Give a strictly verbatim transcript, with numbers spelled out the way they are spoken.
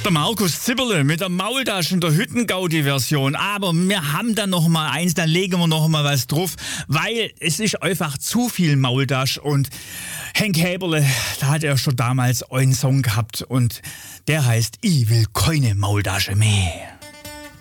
Der Markus Zipperle mit der Maultasche, der Hüttengaudi-Version. Aber wir haben da noch mal eins, da legen wir noch mal was drauf, weil es ist einfach zu viel Maultasch. Und Henk Häberle, da hat er schon damals einen Song gehabt und der heißt Ich will keine Maultasche mehr.